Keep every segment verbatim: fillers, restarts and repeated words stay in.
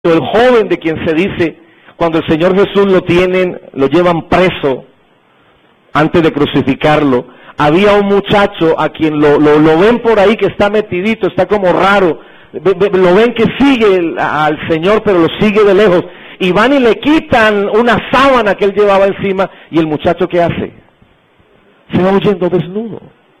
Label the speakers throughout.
Speaker 1: el joven de quien se dice, cuando el Señor Jesús lo tienen, lo llevan preso antes de crucificarlo, había un muchacho a quien lo, lo, lo ven por ahí que está metidito, está como raro, lo ven que sigue al Señor, pero lo sigue de lejos, y van y le quitan una sábana que él llevaba encima, y el muchacho ¿qué hace? Se va huyendo desnudo.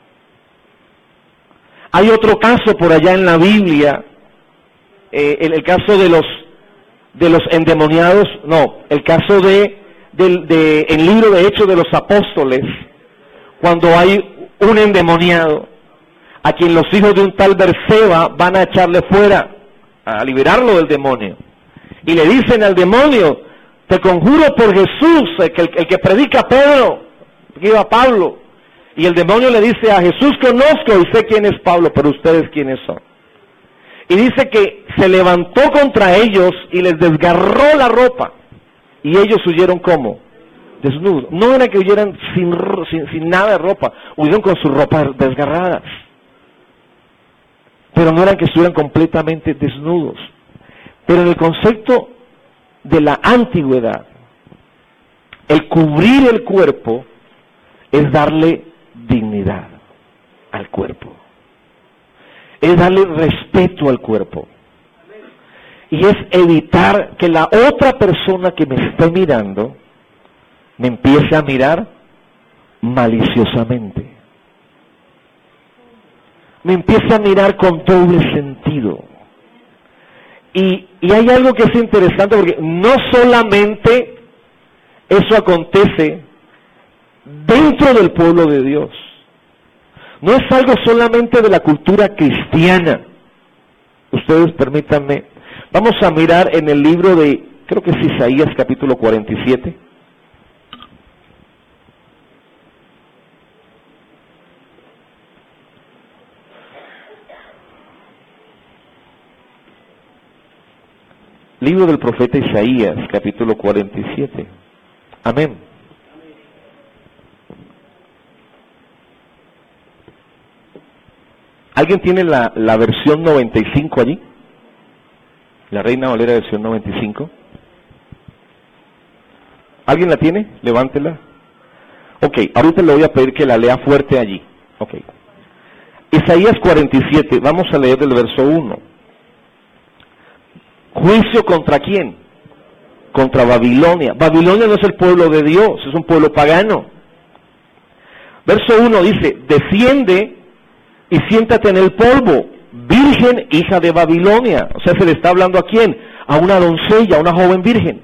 Speaker 1: Hay otro caso por allá en la Biblia, eh, el, el caso de los de los endemoniados, no, el caso de, de, de el libro de Hechos de los Apóstoles, cuando hay un endemoniado, a quien los hijos de un tal Berseba van a echarle fuera, a liberarlo del demonio, y le dicen al demonio, te conjuro por Jesús, el que, el que predica Pedro, que iba Pablo, y el demonio le dice, a Jesús conozco y sé quién es Pablo, pero ustedes quiénes son. Y dice que se levantó contra ellos y les desgarró la ropa. Y ellos huyeron ¿cómo? Desnudos. No era que huyeran sin, sin, sin nada de ropa, huyeron con sus ropas desgarradas. Pero no eran que estuvieran completamente desnudos. Pero en el concepto de la antigüedad, el cubrir el cuerpo es darle dignidad al cuerpo. Es darle respeto al cuerpo. Y es evitar que la otra persona que me esté mirando me empiece a mirar maliciosamente. Me empiece a mirar con doble sentido. Y, y hay algo que es interesante porque no solamente eso acontece dentro del pueblo de Dios. No es algo solamente de la cultura cristiana. Ustedes permítanme. Vamos a mirar en el libro de, creo que es Isaías capítulo cuarenta y siete. Libro del profeta Isaías capítulo cuarenta y siete. Amén. ¿Alguien tiene la, la versión noventa y cinco allí? La Reina Valera versión noventa y cinco. ¿Alguien la tiene? Levántela. Ok, ahorita le voy a pedir que la lea fuerte allí. Ok. Isaías cuarenta y siete, vamos a leer del verso uno. ¿Juicio contra quién? Contra Babilonia. Babilonia no es el pueblo de Dios, es un pueblo pagano. Verso uno dice, desciende y siéntate en el polvo, virgen, hija de Babilonia. O sea, se le está hablando ¿a quién? A una doncella, a una joven virgen.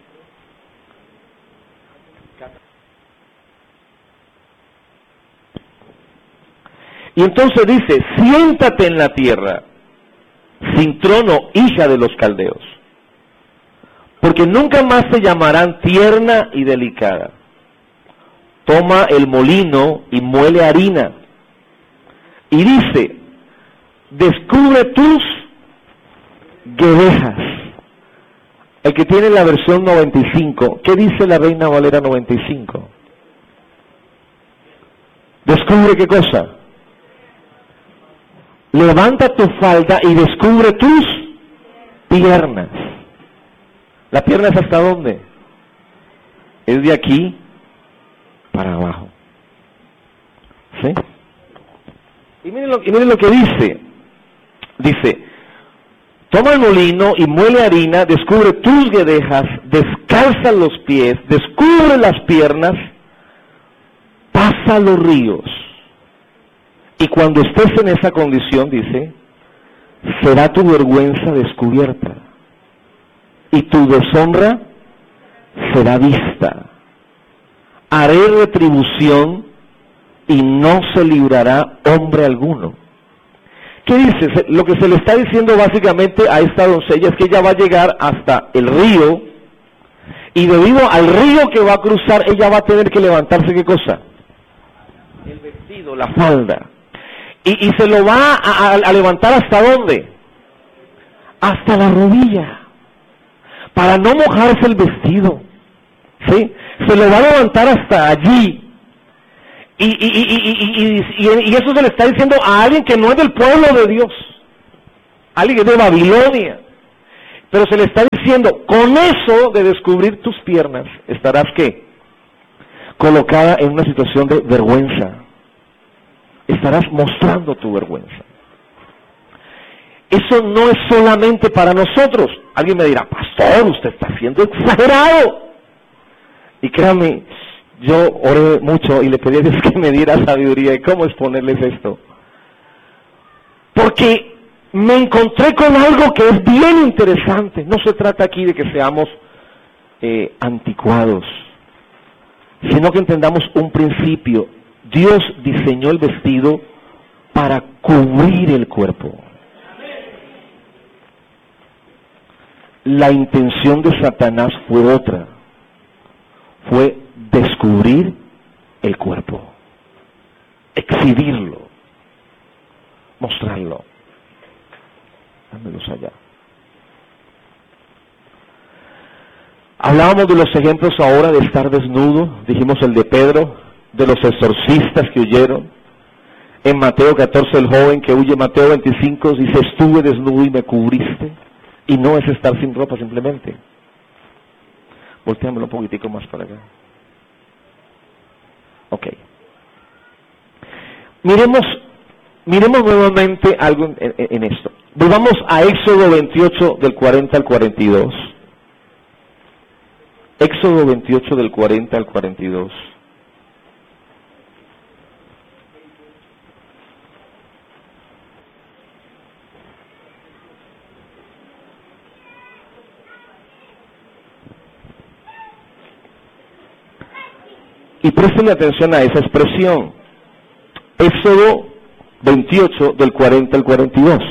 Speaker 1: Y entonces dice, siéntate en la tierra, sin trono, hija de los caldeos, porque nunca más te llamarán tierna y delicada. Toma el molino y muele harina. Y dice, descubre tus guedejas. El que tiene la versión noventa y cinco, ¿qué dice la Reina Valera noventa y cinco? Descubre qué cosa. Levanta tu falda y descubre tus piernas. ¿La pierna es hasta dónde? Es de aquí para abajo. ¿Sí? Y miren, lo, y miren lo que dice, dice, toma el molino y muele harina, descubre tus guedejas, descalza los pies, descubre las piernas, pasa los ríos. Y cuando estés en esa condición, dice, será tu vergüenza descubierta y tu deshonra será vista. Haré retribución y no se librará hombre alguno. ¿Qué dice? Lo que se le está diciendo básicamente a esta doncella es que ella va a llegar hasta el río, y debido al río que va a cruzar, ella va a tener que levantarse, ¿qué cosa? El vestido, la falda. Y, y se lo va a, a, a levantar ¿hasta dónde? Hasta la rodilla, para no mojarse el vestido, ¿sí? Se lo va a levantar hasta allí. Y, y, y, y, y, y eso se le está diciendo a alguien que no es del pueblo de Dios, alguien que es de Babilonia. Pero se le está diciendo, con eso de descubrir tus piernas, estarás ¿qué? Colocada en una situación de vergüenza. Estarás mostrando tu vergüenza. Eso no es solamente para nosotros. Alguien me dirá, pastor, usted está siendo exagerado. Y créame, yo oré mucho y le pedí a Dios que me diera sabiduría de cómo exponerles esto. Porque me encontré con algo que es bien interesante. No se trata aquí de que seamos eh, anticuados, sino que entendamos un principio. Dios diseñó el vestido para cubrir el cuerpo. La intención de Satanás fue otra, fue descubrir el cuerpo, exhibirlo, mostrarlo. Dámelos allá. Hablábamos de los ejemplos ahora de estar desnudo, dijimos el de Pedro, de los exorcistas que huyeron. En Mateo catorce el joven que huye, Mateo veinticinco dice, estuve desnudo y me cubriste. Y no es estar sin ropa simplemente. Volteámoslo un poquitico más para acá. Ok. Miremos, miremos nuevamente algo en, en, en esto. Volvamos a Éxodo veintiocho del cuarenta al cuarenta y dos. Éxodo veintiocho del cuarenta al cuarenta y dos. Y préstenle atención a esa expresión. Éxodo veintiocho del cuarenta al cuarenta y dos.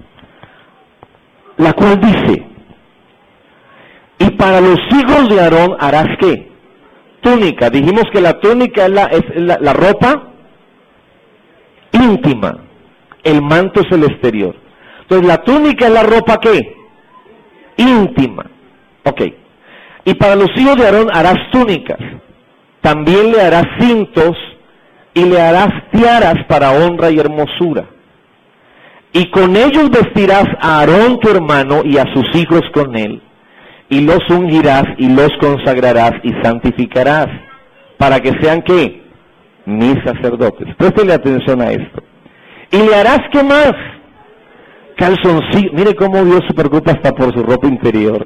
Speaker 1: La cual dice, y para los hijos de Aarón harás ¿qué? Túnica. Dijimos que la túnica es la, es la, la ropa íntima. El manto es el exterior. Entonces la túnica es la ropa ¿qué? Íntima. Ok. Y para los hijos de Aarón harás túnicas. También le harás cintos y le harás tiaras para honra y hermosura. Y con ellos vestirás a Aarón tu hermano y a sus hijos con él, y los ungirás y los consagrarás y santificarás, para que sean ¿qué? Mis sacerdotes. Préstele atención a esto. Y le harás ¿qué más? Calzoncillos. Mire cómo Dios se preocupa hasta por su ropa interior.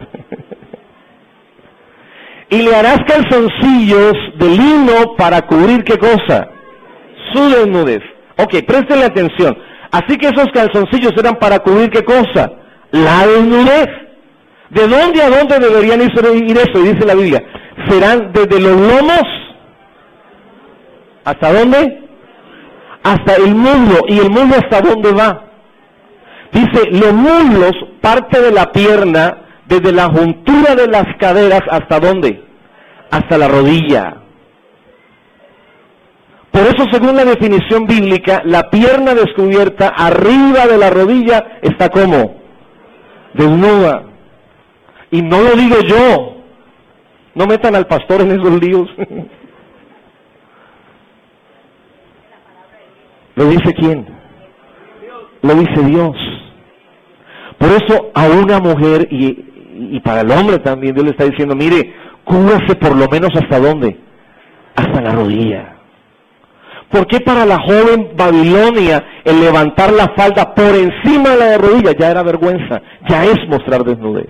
Speaker 1: Y le harás calzoncillos de lino para cubrir ¿qué cosa? Su desnudez. Ok, préstele atención. Así que esos calzoncillos eran para cubrir ¿qué cosa? La desnudez. ¿De dónde a dónde deberían ir eso? Y dice la Biblia, serán desde los lomos, ¿hasta dónde? Hasta el muslo. ¿Y el muslo hasta dónde va? Dice, los muslos, parte de la pierna, desde la juntura de las caderas, ¿hasta dónde? Hasta la rodilla. Por eso, según la definición bíblica, la pierna descubierta arriba de la rodilla está ¿cómo? Desnuda. Y no lo digo yo. No metan al pastor en esos líos. ¿Lo dice quién? Lo dice Dios. Por eso a una mujer y y para el hombre también Dios le está diciendo, mire, cúbrase por lo menos ¿hasta dónde? Hasta la rodilla. ¿Por qué para la joven Babilonia el levantar la falda por encima de la rodilla ya era vergüenza? Ya es mostrar desnudez.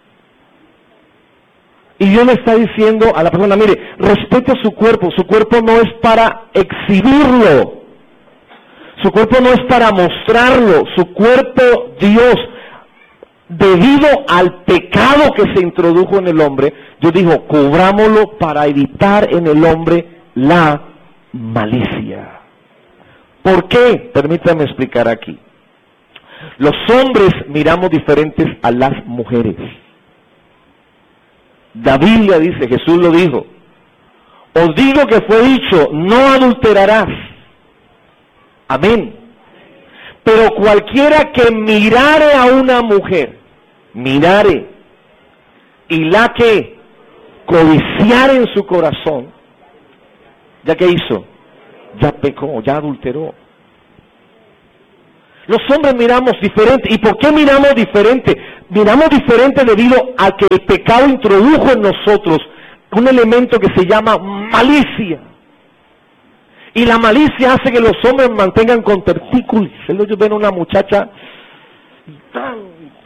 Speaker 1: Y Dios le está diciendo a la persona, mire, respete su cuerpo. Su cuerpo no es para exhibirlo. Su cuerpo no es para mostrarlo. Su cuerpo, Dios, debido al pecado que se introdujo en el hombre, Dios dijo, cubrámoslo para evitar en el hombre la malicia. ¿Por qué? Permítame explicar aquí. Los hombres miramos diferentes a las mujeres. La Biblia dice, Jesús lo dijo, os digo que fue dicho, no adulterarás. Amén. Pero cualquiera que mirare a una mujer, mirare, y la que codiciare en su corazón, ¿ya qué hizo? Ya pecó, ya adulteró. Los hombres miramos diferente. ¿Y por qué miramos diferente? miramos diferente debido a que el pecado introdujo en nosotros un elemento que se llama malicia. Y la malicia hace que los hombres mantengan con tertículos. Ellos ven a una muchacha y tan,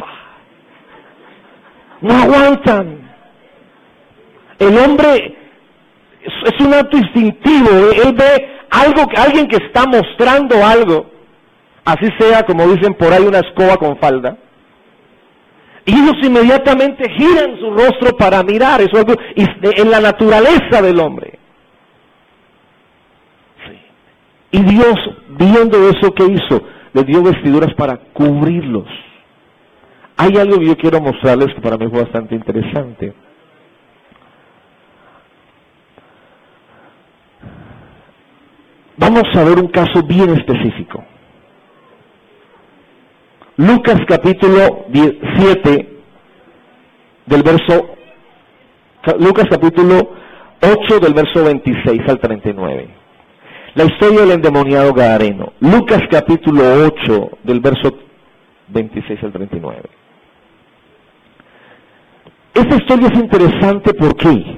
Speaker 1: no aguantan. El hombre es, es un acto instintivo. Él ve algo, alguien que está mostrando algo, así sea, como dicen por ahí, una escoba con falda. Y ellos inmediatamente giran su rostro para mirar. Eso es algo en la naturaleza del hombre. Sí. Y Dios, viendo eso, ¿qué hizo? Les dio vestiduras para cubrirlos. Hay algo que yo quiero mostrarles que para mí fue bastante interesante. Vamos a ver un caso bien específico. Lucas capítulo siete, del verso, Lucas capítulo ocho, del verso veintiséis al treinta y nueve. La historia del endemoniado gadareno. Lucas capítulo ocho, del verso veintiséis al treinta y nueve. Esta historia es interesante, ¿por qué?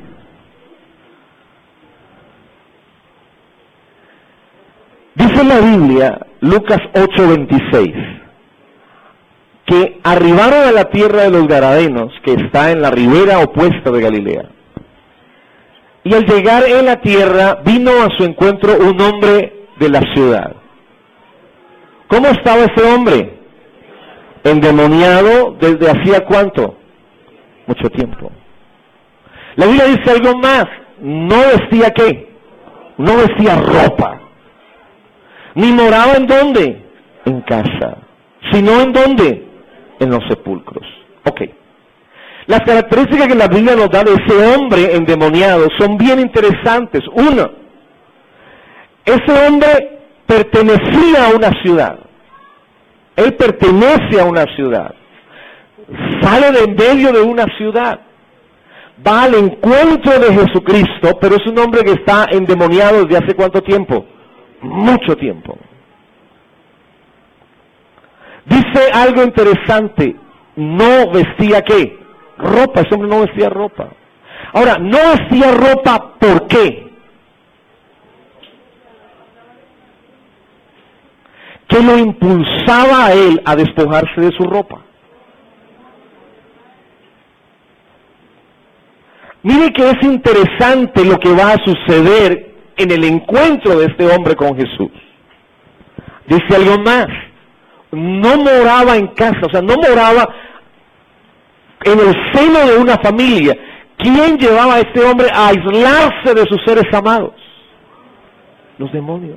Speaker 1: Dice la Biblia, Lucas ocho, veintiséis, que arribaron a la tierra de los Gadarenos, que está en la ribera opuesta de Galilea. Y al llegar en la tierra, vino a su encuentro un hombre de la ciudad. ¿Cómo estaba ese hombre? Endemoniado desde hacía ¿cuánto? Mucho tiempo. La Biblia dice algo más, no vestía ¿qué? No vestía ropa. Ni moraba en dónde? En casa. Sino en dónde? En los sepulcros. Ok. Las características que la Biblia nos da de ese hombre endemoniado son bien interesantes. Uno, ese hombre pertenecía a una ciudad. Él pertenece a una ciudad. Sale de en medio de una ciudad. Va al encuentro de Jesucristo, pero es un hombre que está endemoniado desde hace ¿cuánto tiempo? Mucho tiempo. Dice algo interesante, no vestía ¿qué? Ropa, ese hombre no vestía ropa. Ahora, no vestía ropa, ¿por qué? ¿Qué lo impulsaba a él a despojarse de su ropa? Mire que es interesante lo que va a suceder en el encuentro de este hombre con Jesús. Dice algo más, no moraba en casa, o sea, no moraba en el seno de una familia. ¿Quién llevaba a este hombre a aislarse de sus seres amados? Los demonios.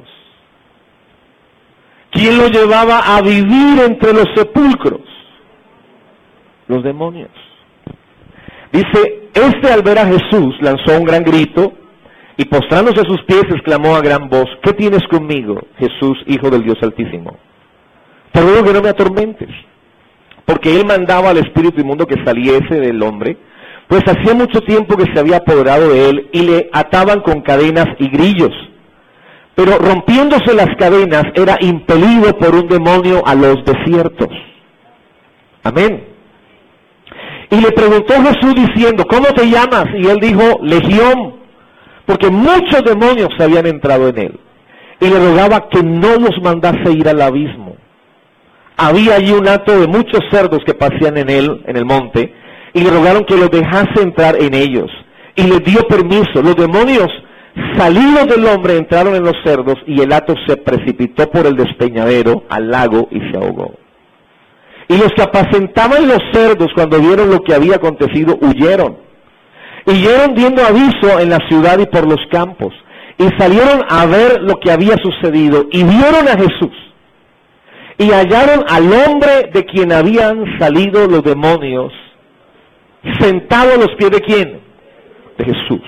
Speaker 1: ¿Quién lo llevaba a vivir entre los sepulcros? Los demonios. Dice, este al ver a Jesús lanzó un gran grito y postrándose a sus pies exclamó a gran voz, ¿qué tienes conmigo, Jesús, Hijo del Dios Altísimo? Te ruego que no me atormentes. Porque él mandaba al espíritu inmundo que saliese del hombre, pues hacía mucho tiempo que se había apoderado de él y le ataban con cadenas y grillos. Pero rompiéndose las cadenas era impelido por un demonio a los desiertos. Amén. Y le preguntó Jesús diciendo, ¿cómo te llamas? Y él dijo, Legión, porque muchos demonios habían entrado en él. Y le rogaba que no los mandase ir al abismo. Había allí un hato de muchos cerdos que pasían en él, en el monte, y le rogaron que los dejase entrar en ellos. Y les dio permiso. Los demonios salidos del hombre entraron en los cerdos, y el hato se precipitó por el despeñadero al lago y se ahogó. Y los que apacentaban los cerdos, cuando vieron lo que había acontecido, huyeron. Y huyeron dando aviso en la ciudad y por los campos. Y salieron a ver lo que había sucedido, y vieron a Jesús. Y hallaron al hombre de quien habían salido los demonios, sentado a los pies de quién? De Jesús.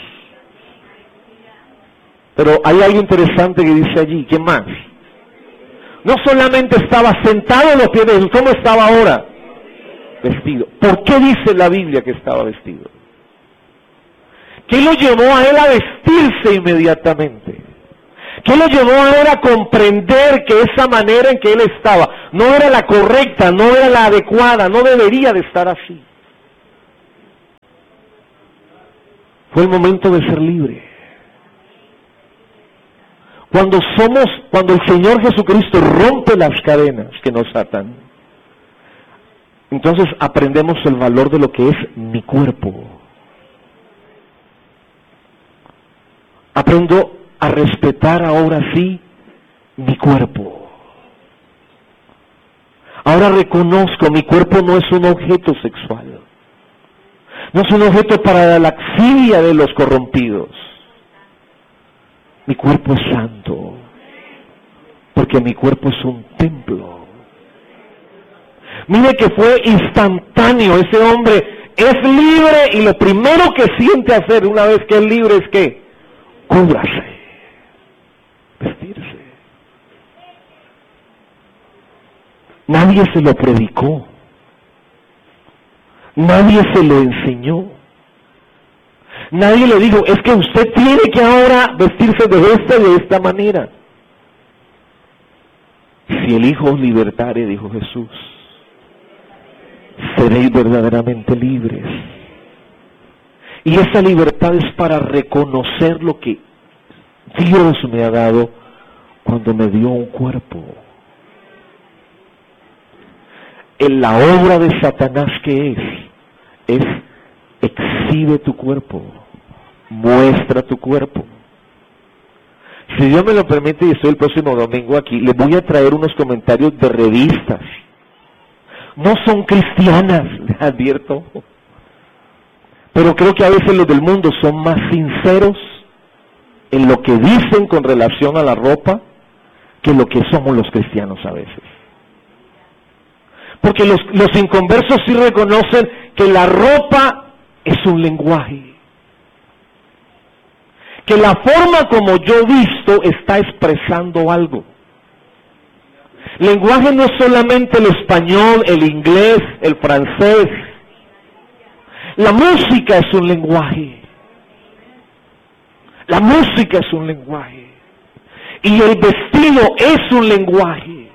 Speaker 1: Pero hay algo interesante que dice allí, ¿qué más? No solamente estaba sentado a los pies de Jesús, ¿cómo estaba ahora? Vestido. ¿Por qué dice la Biblia que estaba vestido? ¿Qué lo llevó a él a vestirse inmediatamente? ¿Qué lo llevó a él a comprender que esa manera en que él estaba no era la correcta, no era la adecuada, no debería de estar así. Fue el momento de ser libre. Cuando somos, cuando el Señor Jesucristo rompe las cadenas que nos atan, entonces aprendemos el valor de lo que es mi cuerpo. Aprendo a respetar ahora sí mi cuerpo. Ahora reconozco, mi cuerpo no es un objeto sexual. No es un objeto para la laxidia de los corrompidos. Mi cuerpo es santo, porque mi cuerpo es un templo. Mire que fue instantáneo, ese hombre es libre y lo primero que siente hacer una vez que es libre es que cúbrase, vestirse. Nadie se lo predicó, nadie se lo enseñó. Nadie le dijo, es que usted tiene que ahora vestirse de esta y de esta manera. Si el Hijo os libertare, dijo Jesús, seréis verdaderamente libres. Y esa libertad es para reconocer lo que Dios me ha dado cuando me dio un cuerpo. En la obra de Satanás, ¿qué es? Es exhibe tu cuerpo, muestra tu cuerpo. Si Dios me lo permite y estoy el próximo domingo aquí, les voy a traer unos comentarios de revistas. No son cristianas, les advierto. Pero creo que a veces los del mundo son más sinceros en lo que dicen con relación a la ropa que lo que somos los cristianos a veces. Porque los, los inconversos sí reconocen que la ropa es un lenguaje. Que la forma como yo visto está expresando algo. Lenguaje no es solamente el español, el inglés, el francés. La música es un lenguaje. La música es un lenguaje. Y el vestido es un lenguaje.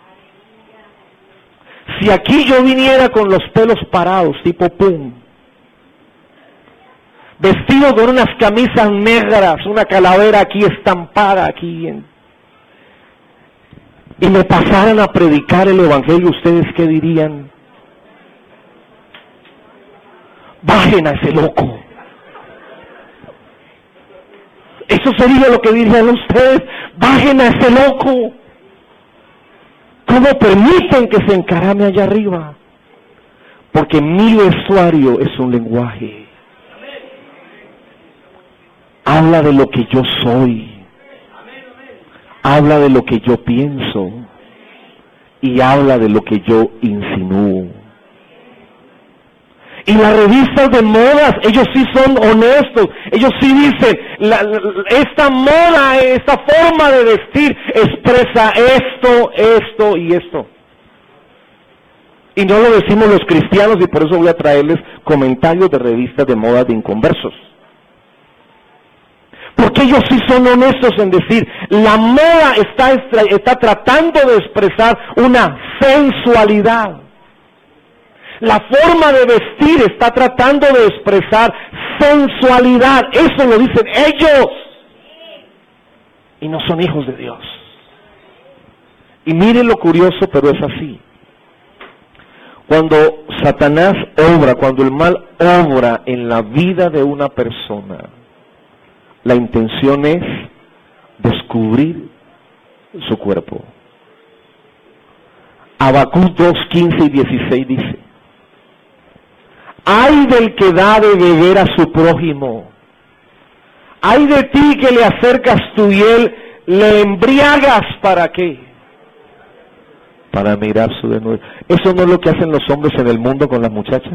Speaker 1: Si aquí yo viniera con los pelos parados, tipo pum, vestido con unas camisas negras, una calavera aquí estampada aquí, en, y me pasaran a predicar el Evangelio, ¿ustedes qué dirían? Bajen a ese loco. Eso sería lo que dirían ustedes, bajen a ese loco. ¿Cómo permiten que se encarame allá arriba? Porque mi vestuario es un lenguaje. Habla de lo que yo soy. Habla de lo que yo pienso. Y habla de lo que yo insinúo. Y las revistas de modas, ellos sí son honestos, ellos sí dicen, la, la, esta moda, esta forma de vestir expresa esto, esto y esto. Y no lo decimos los cristianos, y por eso voy a traerles comentarios de revistas de moda de inconversos. Porque ellos sí son honestos en decir, la moda está, está tratando de expresar una sensualidad. La forma de vestir está tratando de expresar sensualidad. Eso lo dicen ellos. Y no son hijos de Dios. Y miren lo curioso, pero es así. Cuando Satanás obra, cuando el mal obra en la vida de una persona, la intención es descubrir su cuerpo. Habacuc dos, quince y dieciséis dice: ay del que da de beber a su prójimo, ay de ti que le acercas tu hiel, le embriagas, ¿para qué? Para mirar su desnudez. ¿Eso no es lo que hacen los hombres en el mundo con las muchachas?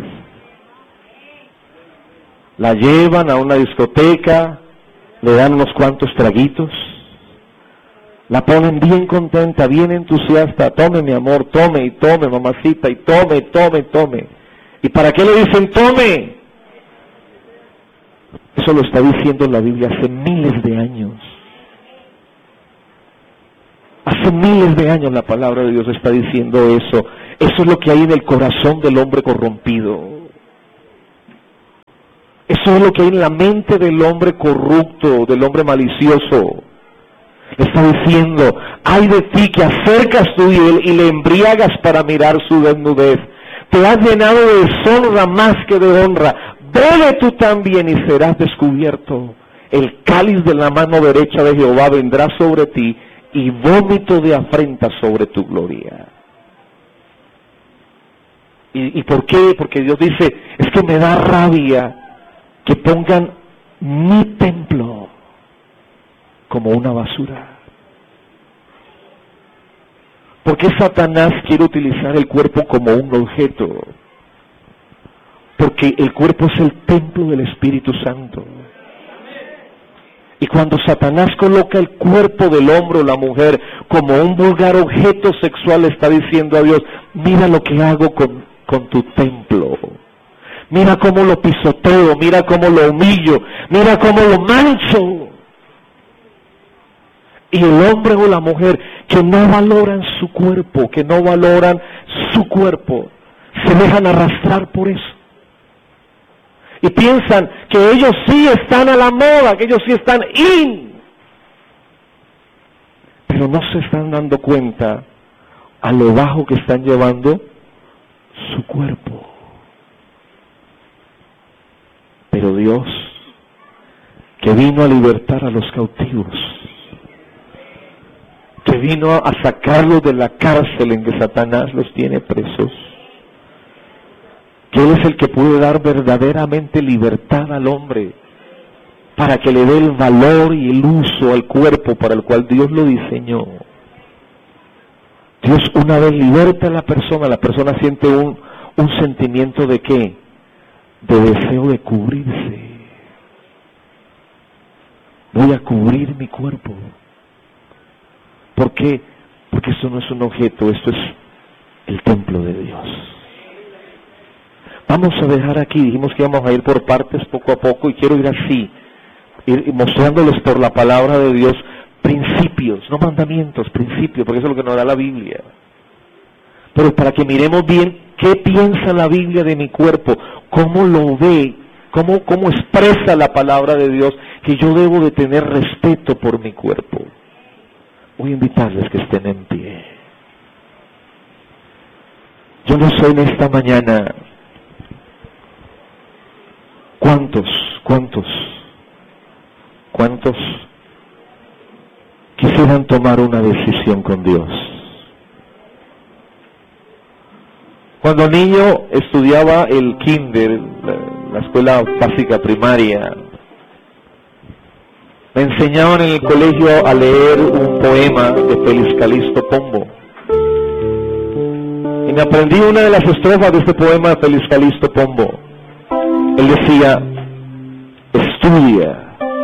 Speaker 1: La llevan a una discoteca, le dan unos cuantos traguitos, la ponen bien contenta, bien entusiasta, tome mi amor, tome y tome mamacita, y tome, tome, tome. ¿Y para qué le dicen tome? Eso lo está diciendo la Biblia hace miles de años. Hace Hace miles de años la palabra de Dios está diciendo eso. Eso es lo que hay en el corazón del hombre corrompido. Eso es lo que hay en la mente del hombre corrupto, del hombre malicioso. Le está diciendo, ay de ti que acercas tu hiel y le embriagas para mirar su desnudez. Te has llenado de deshonra más que de honra. Bebe tú también y serás descubierto. El cáliz de la mano derecha de Jehová vendrá sobre ti y vómito de afrenta sobre tu gloria. ¿Y, y por qué? Porque Dios dice, es que me da rabia que pongan mi templo como una basura. ¿Por qué Satanás quiere utilizar el cuerpo como un objeto? Porque el cuerpo es el templo del Espíritu Santo. Y cuando Satanás coloca el cuerpo del hombre o la mujer como un vulgar objeto sexual, le está diciendo a Dios, mira lo que hago con, con tu templo. Mira cómo lo pisoteo, mira cómo lo humillo, mira cómo lo mancho. Y el hombre o la mujer que no valoran su cuerpo, que no valoran su cuerpo, se dejan arrastrar por eso. Y piensan que ellos sí están a la moda, que ellos sí están in. Pero no se están dando cuenta a lo bajo que están llevando su cuerpo. Pero Dios, que vino a libertar a los cautivos, que vino a sacarlos de la cárcel en que Satanás los tiene presos, que Él es el que puede dar verdaderamente libertad al hombre, para que le dé el valor y el uso al cuerpo para el cual Dios lo diseñó. Dios una vez liberta a la persona, la persona siente un, un sentimiento de ¿qué? De deseo de cubrirse. Voy a cubrir mi cuerpo. ¿Por qué? Porque esto no es un objeto, esto es el templo de Dios. Vamos a dejar aquí, dijimos que íbamos a ir por partes poco a poco y quiero ir así, ir mostrándoles por la palabra de Dios principios, no mandamientos, principios, porque eso es lo que nos da la Biblia. Pero para que miremos bien qué piensa la Biblia de mi cuerpo, cómo lo ve, cómo, cómo expresa la palabra de Dios, que yo debo de tener respeto por mi cuerpo. Voy a invitarles que estén en pie. Yo no sé en esta mañana cuántos, cuántos, cuántos quisieran tomar una decisión con Dios. Cuando niño estudiaba el kinder, la, la escuela básica primaria, me enseñaban en el colegio a leer un poema de Félix Calixto Pombo. Y me aprendí una de las estrofas de este poema de Félix Calixto Pombo. Él decía, estudia,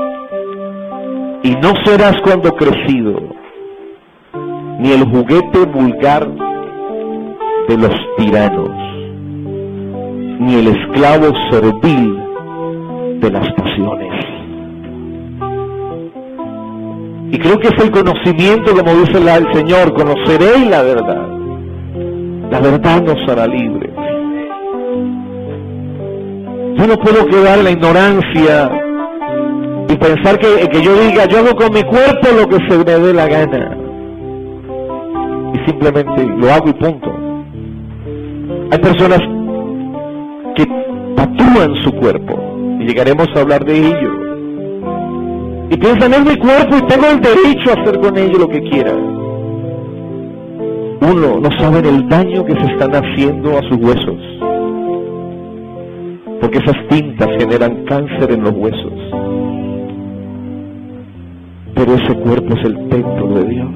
Speaker 1: y no serás cuando crecido, ni el juguete vulgar de los tiranos, ni el esclavo servil de las pasiones. Y creo que es el conocimiento, como dice el Señor, conoceréis la verdad. La verdad nos hará libres. Yo no puedo quedar en la ignorancia y pensar que, que yo diga, yo hago con mi cuerpo lo que se me dé la gana. Y simplemente lo hago y punto. Hay personas que tatúan su cuerpo, y llegaremos a hablar de ello. Y piensan, es mi cuerpo y tengo el derecho a hacer con ello lo que quiera. Uno, no saben el daño que se están haciendo a sus huesos. Porque esas tintas generan cáncer en los huesos. Pero ese cuerpo es el templo de Dios.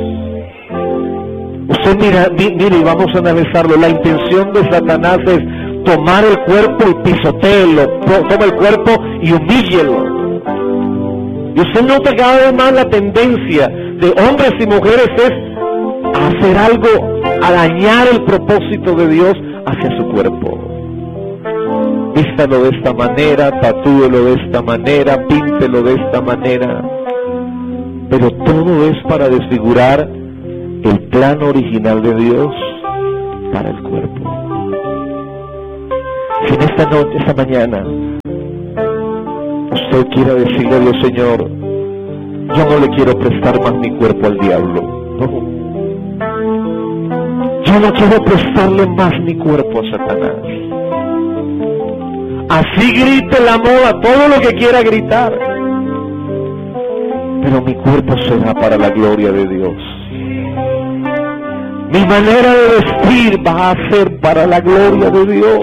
Speaker 1: Usted mira, mire y vamos a analizarlo. La intención de Satanás es tomar el cuerpo y pisotearlo. Toma el cuerpo y humíllelo. Y usted nota cada vez más la tendencia de hombres y mujeres es a hacer algo, a dañar el propósito de Dios hacia su cuerpo. Vístalo de esta manera, tatúelo de esta manera, píntelo de esta manera. Pero todo es para desfigurar el plan original de Dios para el cuerpo. Si en esta noche, esta mañana, usted quiera decirle a Dios, Señor, yo no le quiero prestar más mi cuerpo al diablo, no. Yo no quiero prestarle más mi cuerpo a Satanás. Así grite la moda, todo lo que quiera gritar, pero mi cuerpo será para la gloria de Dios. Mi manera de vestir va a ser para la gloria de Dios.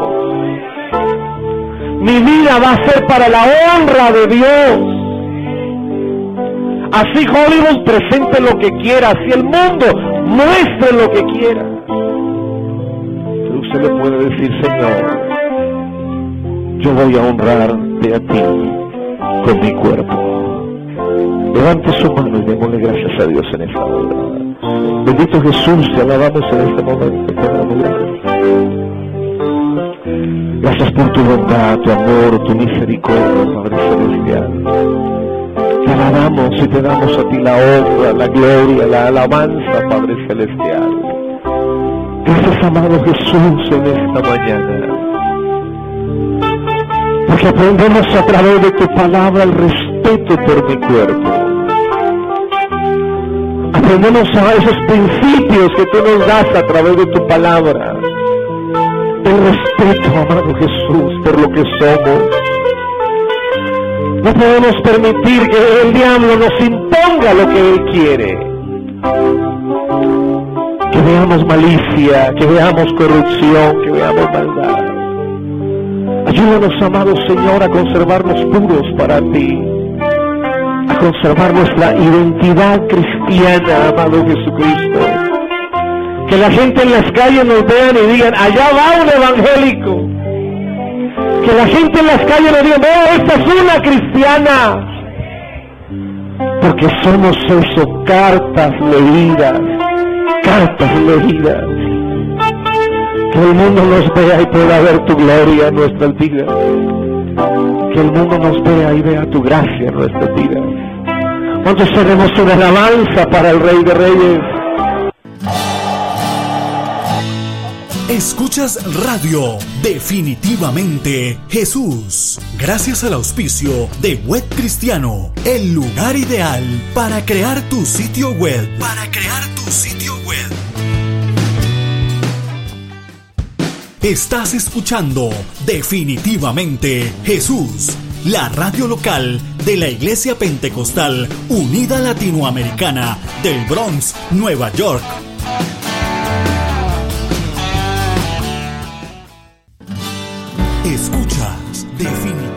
Speaker 1: Mi vida va a ser para la honra de Dios. Así Hollywood presente lo que quiera, así el mundo muestre lo que quiera. Pero usted le puede decir, Señor, yo voy a honrarte a ti con mi cuerpo. Levante su mano y démosle gracias a Dios en esta hora. Bendito Jesús, te alabamos en este momento. Te damos gracias. Gracias por tu bondad, tu amor, tu misericordia, Padre Celestial. Te alabamos y te damos a ti la honra, la gloria, la alabanza, Padre Celestial. Gracias, amado Jesús, en esta mañana. Porque aprendemos a través de tu palabra el respeto por mi cuerpo. Aprendemos a esos principios que tú nos das a través de tu palabra. El respeto, amado Jesús, por lo que somos. No podemos permitir que el diablo nos imponga lo que él quiere. Que veamos malicia, que veamos corrupción, que veamos maldad. Ayúdanos, amado Señor, a conservarnos puros para ti, a conservar nuestra identidad cristiana, amado Jesucristo. Que la gente en las calles nos vean y digan, allá va un evangélico. Que la gente en las calles nos diga, no, esta es una cristiana. Porque somos eso, cartas leídas, cartas leídas. Que el mundo nos vea y pueda ver tu gloria en nuestras vidas. Que el mundo nos vea y vea tu gracia en nuestras vidas. ¿Cuántos tenemos una alabanza para el Rey de Reyes?
Speaker 2: Escuchas Radio Definitivamente Jesús, gracias al auspicio de Web Cristiano, el lugar ideal para crear tu sitio web. Para crear tu sitio web. Estás escuchando Definitivamente Jesús, la radio local de la Iglesia Pentecostal Unida Latinoamericana del Bronx, Nueva York. Escuchas Definitivamente.